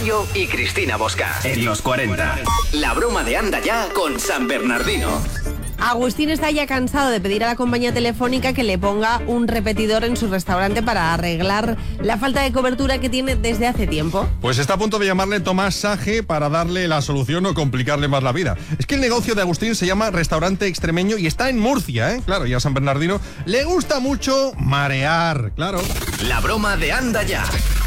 Yayo y Cristina Bosca. En los 40. La broma de Anda Ya con San Bernardino. Agustín está ya cansado de pedir a la compañía telefónica que le ponga un repetidor en su restaurante para arreglar la falta de cobertura que tiene desde hace tiempo. Pues está a punto de llamarle Tomás Sage para darle la solución o complicarle más la vida. Es que el negocio de Agustín se llama Restaurante Extremeño y está en Murcia, ¿eh? Claro, y a San Bernardino le gusta mucho marear, claro. La broma de Anda Ya.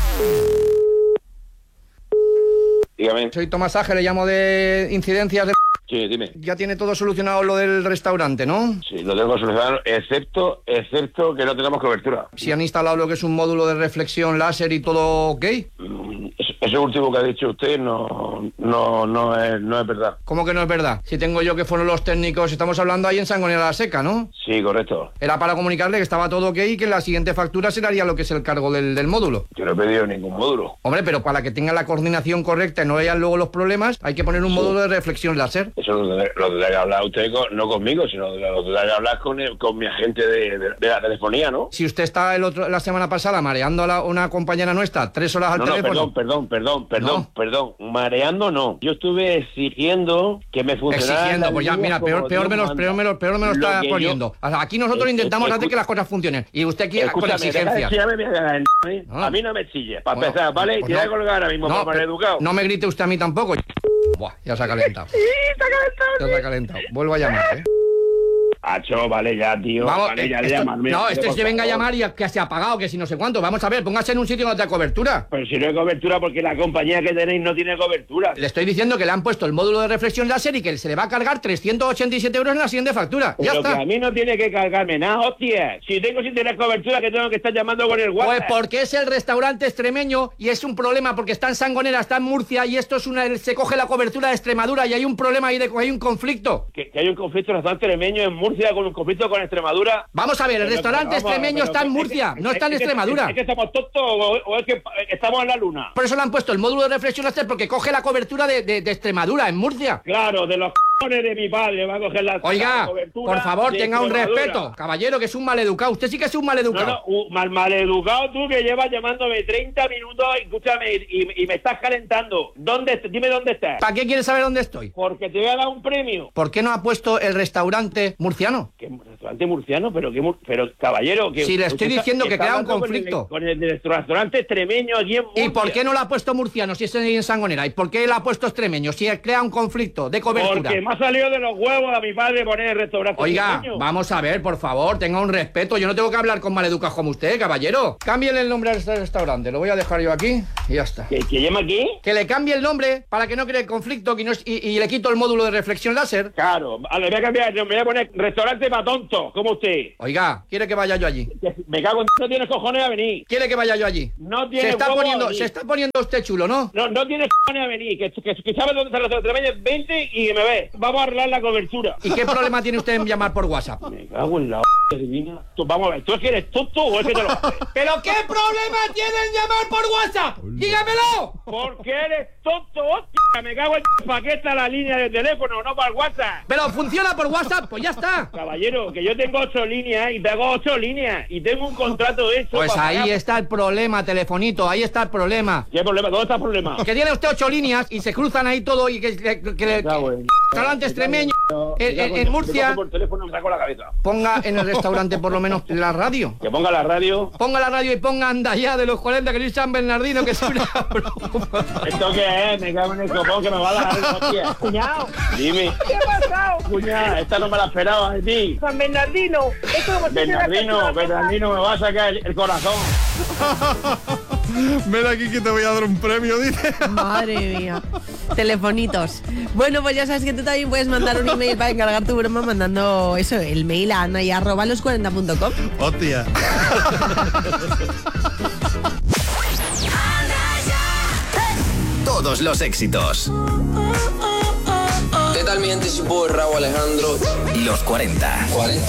Dígame. Soy Tomás Sage, le llamo de incidencias de... Sí, dime. Ya tiene todo solucionado lo del restaurante, ¿no? Sí, lo tengo solucionado, excepto que no tenemos cobertura. Si han instalado lo que es un módulo de reflexión láser y todo ok. Eso último que ha dicho usted no es verdad. ¿Cómo que no es verdad? Si tengo yo que fueron los técnicos, estamos hablando ahí en Sangonera la Seca, ¿no? Sí, correcto. Era para comunicarle que estaba todo ok y que en la siguiente factura se le haría lo que es el cargo del módulo. Yo no he pedido ningún módulo. Hombre, pero para que tenga la coordinación correcta y no vean luego los problemas, hay que poner un módulo de reflexión láser. Eso lo tendrá que hablar usted no conmigo, sino lo tendrá que hablar con mi agente de la telefonía, ¿no? Si usted está la semana pasada mareando a una compañera nuestra 3 horas al teléfono... Perdón, mareando no. Yo estuve exigiendo que me funcionara... Exigiendo, pues ya, mira, peor me lo está poniendo. O sea, aquí nosotros intentamos hacer que las cosas funcionen. Y usted aquí con exigencias. A mí no me chille, para empezar, ¿vale? Pues te voy a colgar ahora mismo, por educado. No me grite usted a mí tampoco. Buah, ya se ha calentado. Sí, Ya se ha calentado. Vuelvo a llamar, ¿eh? Acho, vale ya, tío. Vamos, vale, ya llamarme. No, esto es que venga a llamar y que se ha apagado, que si no sé cuánto. Vamos a ver, póngase en un sitio donde haya cobertura. Pero si no hay cobertura, porque la compañía que tenéis no tiene cobertura. Le estoy diciendo que le han puesto el módulo de reflexión láser y que se le va a cargar 387 euros en la siguiente factura. Pero ya está. Que a mí no tiene que cargarme nada, hostia. Si tengo sin tener cobertura, que tengo que estar llamando con el WhatsApp. Pues porque es el restaurante extremeño y es un problema porque está en Sangonera, está en Murcia y esto es se coge la cobertura de Extremadura y hay un problema ahí hay un conflicto. Que hay un conflicto en el restaurante extremeño en Murcia con un conflicto con Extremadura. Vamos a ver, el restaurante extremeño está en Murcia, no está en Extremadura. ¿Es que estamos tontos o es que estamos en la luna? Por eso le han puesto el módulo de reflexión láser porque coge la cobertura de Extremadura, en Murcia. Claro, de los de mi padre va a coger la Oiga, cobertura. por favor, tenga un respeto. Caballero, que es un maleducado. Usted sí que es un maleducado. Maleducado tú que llevas llamándome 30 minutos, escúchame, y me estás calentando. Dime dónde estás. ¿Para qué quieres saber dónde estoy? Porque te voy a dar un premio. ¿Por qué no ha puesto el restaurante murciano? ¿Qué restaurante murciano? Pero caballero... que si le estoy diciendo que crea un conflicto. Con el restaurante extremeño allí en Murcia. ¿Y por qué no lo ha puesto murciano si es en Sangonera? ¿Y por qué lo ha puesto extremeño si crea un conflicto de cobertura? Porque me ha salido de los huevos a mi padre poner el restaurante. Oiga, extremeño. Vamos a ver, por favor, tenga un respeto. Yo no tengo que hablar con maleducados como usted, caballero. Cámbiale el nombre al restaurante. Lo voy a dejar yo aquí y ya está. ¿Que llama aquí? Que le cambie el nombre para que no cree conflicto y le quito el módulo de reflexión láser. Claro, le voy a cambiar, me voy a poner restaurante para tontos, como usted. Oiga, ¿quiere que vaya yo allí? Me cago en... No tienes cojones a venir. ¿Quiere que vaya yo allí? No tiene se está huevos poniendo usted chulo, ¿no? No tienes cojones a venir. Que sabes dónde está el restaurante. Vente y me ves. Vamos a arreglar la cobertura. ¿Y qué problema tiene usted en llamar por WhatsApp? Me cago en la divina. Vamos a ver, ¿tú es que eres tonto o es que te lo haces? ¿Pero qué problema tiene en llamar por WhatsApp? ¡Dígamelo! Porque eres tonto, hostia. Me cago en... ¿Para qué está la línea de teléfono, no para el WhatsApp? Pero funciona por WhatsApp, pues ya está. Caballero, que yo tengo 8 líneas y tengo 8 líneas y tengo un contrato hecho. Pues ahí está el problema, telefonito, ahí está el problema. ¿Qué problema? ¿Dónde está el problema? Que tiene usted 8 líneas y se cruzan ahí todo y restaurante extremeño en Murcia. Por teléfono me saco la cabeza. Ponga en el restaurante por lo menos la radio. Que ponga la radio. Ponga la radio y ponga Anda Ya de los 40 que soy San Bernardino, que es una broma. ¿Esto qué es? Me cago en el copón que me va a dar hostia. Cuñado. Dime. ¿Qué ha pasado? Cuñada, esta no me la esperaba de ti. San Bernardino. Esto como Bernardino, me va a sacar el corazón. Ven aquí que te voy a dar un premio, dice. Madre mía. Telefonitos. Bueno, pues ya sabes que tú también puedes mandar un email para encargar tu broma mandando eso, el mail a anaya@los40.com. Hostia. Todos los éxitos. ¿Qué tal mi gente? Si puedo, Raúl Alejandro. Los 40.